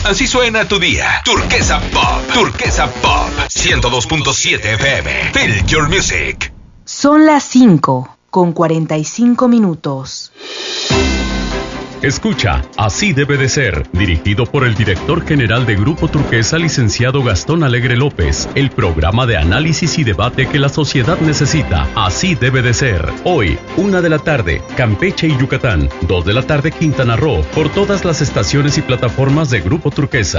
Así suena tu día. Turquesa Pop. Turquesa Pop. 102.7 FM. Feel your music. Son las 5:45. Escucha, Así debe de ser, dirigido por el director general de Grupo Turquesa, licenciado Gastón Alegre López, el programa de análisis y debate que la sociedad necesita. Así debe de ser. Hoy, 1 de la tarde, Campeche y Yucatán, 2 de la tarde, Quintana Roo, por todas las estaciones y plataformas de Grupo Turquesa.